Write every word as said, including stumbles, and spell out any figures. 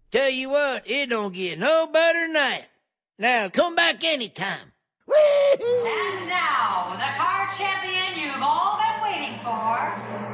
Tell you what, it don't get no better than that. Now, come back anytime. And now, the car champion you've all been waiting for,